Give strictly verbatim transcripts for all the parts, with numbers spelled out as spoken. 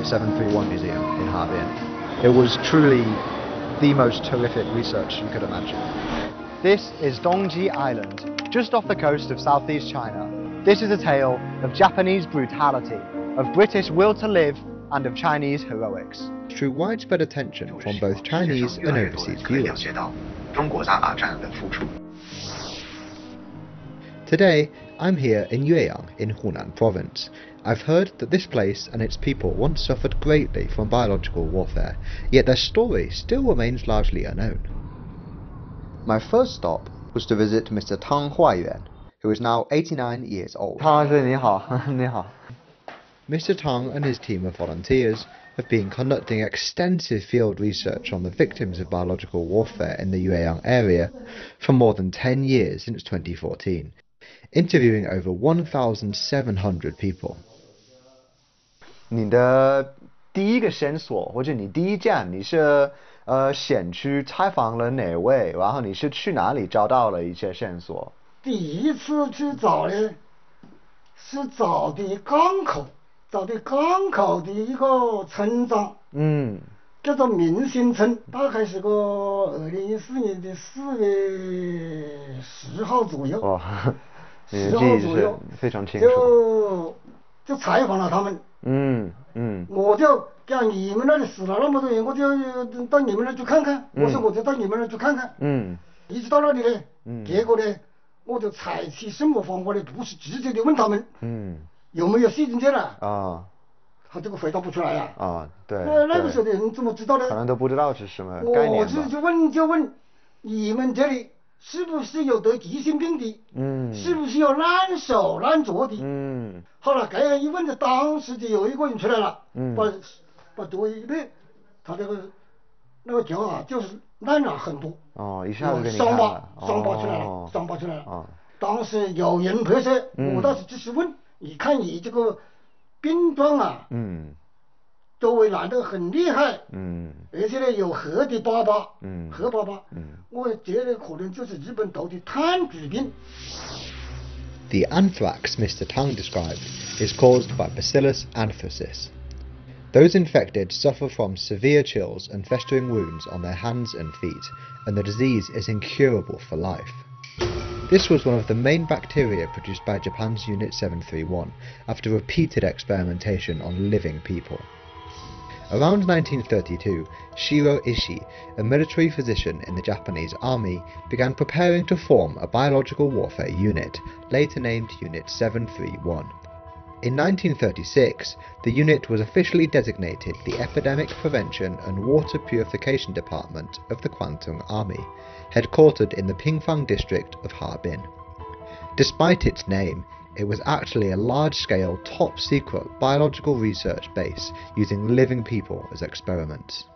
Unit seven three one Museum in Harbin. It was truly the most terrific research you could imagine. This is Dongji Island, just off the coast of southeast China. This is a tale of Japanese brutality, of British will to live, and of Chinese heroics. Drew widespread attention from both Chinese and overseas viewers. Today, I'm here in Yueyang in Hunan province. I've heard that this place and its people once suffered greatly from biological warfare, yet their story still remains largely unknown. My first stop was to visit Mister Tang Huaiyuan, who is now eighty-nine years old. Mister Tang and his team of volunteers have been conducting extensive field research on the victims of biological warfare in the Yueyang area for more than ten years since twenty fourteen, interviewing over one thousand seven hundred people. 你的第一个线索或者你第一站，你是呃先去采访了哪位，然后你是去哪里找到了一些线索？ 第一次去找呢，是找的港口，找的港口的一个村长，嗯，叫做明星村，大概是个二零一四年的四月十号左右。 哇，你的记忆是非常清楚。 就就采访了他们。嗯嗯，我就讲你们那里死了那么多人，我就到你们那去看看。嗯、我说我就到你们那去看看。嗯，一直到那里呢，嗯，结果呢，我就采取什么方法呢？不是直接的问他们，嗯，有没有细菌症了？啊，他这个回答不出来呀。啊，对。那那个时候的人怎么知道呢？ 可能都不知道是什么概念吧。 我就就问就问，你们这里是不是有得急性病的？嗯，是不是有烂手烂脚的？嗯。好了，这样一问的，当时就有一个人出来了，嗯，把把脚一勒，他这个那个脚啊，就是烂了很多。哦，一下子给你看了。伤疤，伤疤出来了，伤疤出来了。哦。当时有人拍摄，我当时就是问，你看你这个病状啊，嗯，周围烂得很厉害，嗯，而且呢有黑的疤疤，嗯，黑疤疤，嗯，我觉得可能就是日本刀的炭疽病。 The anthrax Mister Tang described is caused by Bacillus anthracis. Those infected suffer from severe chills and festering wounds on their hands and feet, and the disease is incurable for life. This was one of the main bacteria produced by Japan's Unit seven three one after repeated experimentation on living people. Around nineteen thirty-two, Shiro Ishii, a military physician in the Japanese army, began preparing to form a biological warfare unit, later named Unit seven three one. In nineteen thirty-six, the unit was officially designated the Epidemic Prevention and Water Purification Department of the Kwantung Army, headquartered in the Pingfang district of Harbin. Despite its name, it was actually a large-scale, top-secret biological research base using living people as experiments.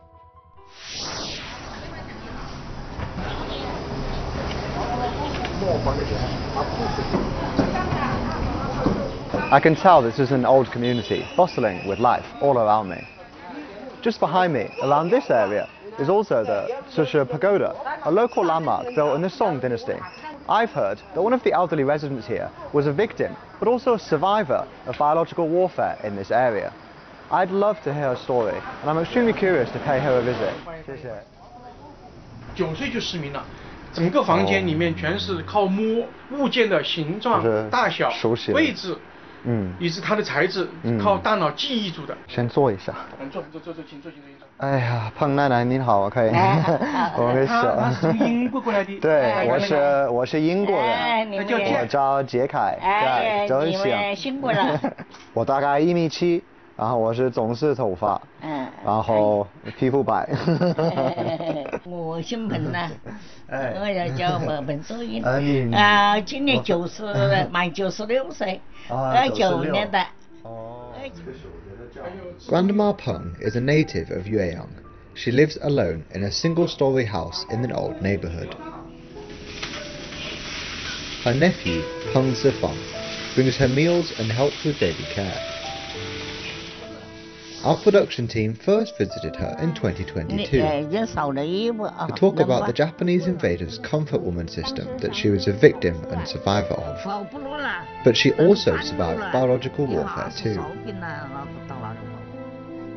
I can tell this is an old community, bustling with life all around me. Just behind me, around this area, is also the Susha Pagoda, a local landmark built in the Song dynasty. I've heard that one of the elderly residents here was a victim, but also a survivor of biological warfare in this area. I'd love to hear her story, and I'm extremely curious to pay her a visit. 谢谢。 九岁就失明了，整个房间里面全是靠摸物件的形状、大小、位置。嗯，以及它的材质，嗯、靠大脑记忆住的。 先坐一下。 嗯，坐坐坐坐，请坐，请坐，请坐。 哎呀，胖奶奶您好，可以。我给他他是从英国过来的。 对，我是我是英国人， 哎、 我叫杰凯， 哎， 对， 你们辛苦了。 我大概一米七，然后我是棕色头发，嗯，然后皮肤白。 我姓彭呐，我要叫我彭祖英，啊，今年九十满九十六岁，二九年的。 Grandma Peng is a native of Yueyang. She lives alone in a single-story house in an old neighborhood. Her nephew, Peng Zifeng, brings her meals and helps with daily care. Our production team first visited her in twenty twenty-two to talk about the Japanese invaders' comfort woman system that she was a victim and survivor of. But she also survived biological warfare too.